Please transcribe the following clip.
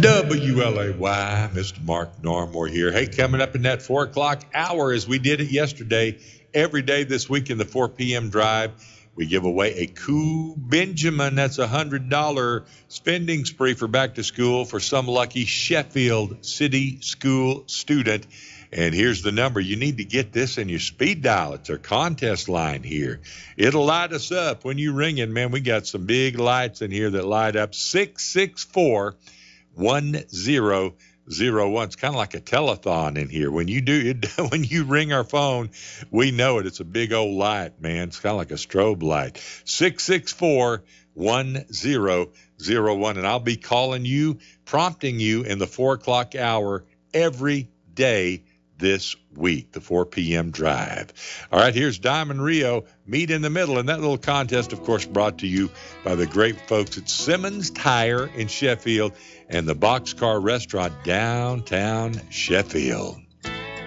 WLAY, Mr. Mark Normore here. Hey, coming up in that 4 o'clock hour, as we did it yesterday, every day this week in the 4 p.m. drive, we give away a Cool Benjamin. That's a $100 spending spree for back to school for some lucky Sheffield City School student. And here's the number. You need to get this in your speed dial. It's our contest line here. It'll light us up when you ring it, man. We got some big lights in here that light up. 664 1001. It's kind of like a telethon in here. When you do it, when you ring our phone, we know it. It's a big old light, man. It's kind of like a strobe light. 664 1001. And I'll be calling you, prompting you in the 4 o'clock hour every day this week, the 4 p.m. drive. All right, here's Diamond Rio, Meet in the Middle. And that little contest, of course, brought to you by the great folks at Simmons Tire in Sheffield and the Boxcar Restaurant downtown Sheffield.